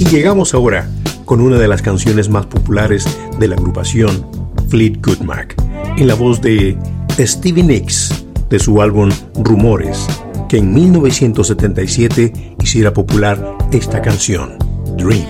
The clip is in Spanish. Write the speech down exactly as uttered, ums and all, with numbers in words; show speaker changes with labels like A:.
A: Y llegamos ahora con una de las canciones más populares de la agrupación, Fleetwood Mac, en la voz de Stevie Nicks, de su álbum Rumores, que en mil novecientos setenta y siete hiciera popular esta canción, Dream.